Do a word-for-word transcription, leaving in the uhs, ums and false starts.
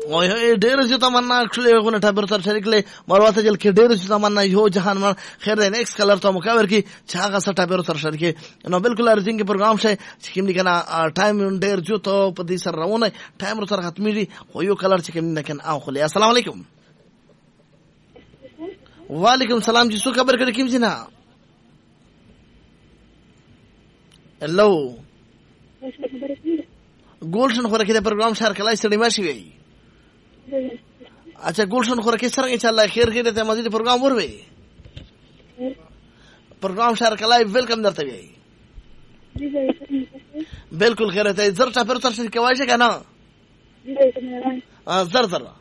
وای ډېر چې تمنا کړې غو نه ټابر تر شریکله مرواته جل کې ډېر چې تمنا یو جهان ما خیر د نیکس کلر ته مکاور کی چې هغه سره ټابر تر شریکه نو بالکل ارزینګ پروګرام شي چې کوم دي کنه ټایم ډېر جو ته په دې سره روانه ټایم تر ختمي دي خو یو کلر چې کوم نه کنه او خو السلام علیکم وعلیکم السلام جی سو خبر کړه کیم جنا هلو ګولشن خو راکې پروګرام شهر کلای سړی ماشي وي اچھا ګولشن خو راکې سره انشاء الله خیر کې ته مزید پروګرام ور وي پروګرام شهر کلای ویلکم درته وي بالکل خیر ته زر چا پر تر څه کوي کنه ا زر زر